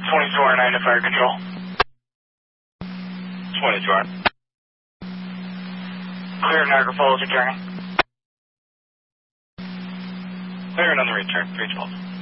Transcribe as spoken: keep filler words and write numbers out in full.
twenty-two R nine to fire control. twenty-two R. Clear Niagara Falls returning. Clear on the return, three twelve.